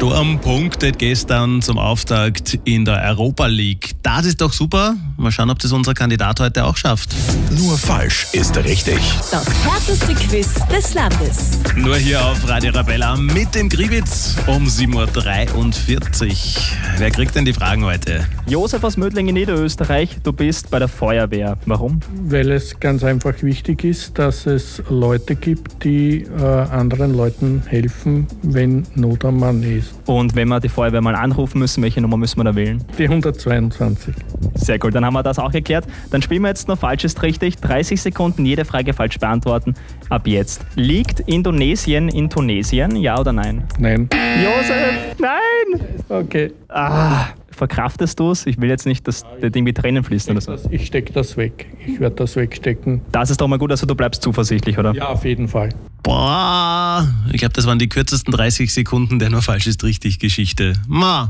Sturm punktet gestern zum Auftakt in der Europa League. Das ist doch super. Mal schauen, ob das unser Kandidat heute auch schafft. Nur falsch ist richtig. Das härteste Quiz des Landes. Nur hier auf Radio Arabella mit dem Gribitz um 7.43 Uhr. Wer kriegt denn die Fragen heute? Josef aus Mödling in Niederösterreich, du bist bei der Feuerwehr. Warum? Weil es ganz einfach wichtig ist, dass es Leute gibt, die anderen Leuten helfen, wenn Not am Mann ist. Und wenn wir die Feuerwehr mal anrufen müssen, welche Nummer müssen wir da wählen? Die 122. Sehr gut, dann haben wir das auch geklärt. Dann spielen wir jetzt noch falsch ist richtig. 30 Sekunden, jede Frage falsch beantworten. Ab jetzt. Liegt Indonesien in Tunesien? Ja oder nein? Nein. Josef, nein! Okay. Verkraftest du es? Ich will jetzt nicht, dass der Ding mit Tränen fließt oder so. Ich stecke das weg. Ich werde das wegstecken. Das ist doch mal gut, also du bleibst zuversichtlich, oder? Ja, auf jeden Fall. Boah, ich glaube, das waren die kürzesten 30 Sekunden der Nur falsch ist richtig Geschichte.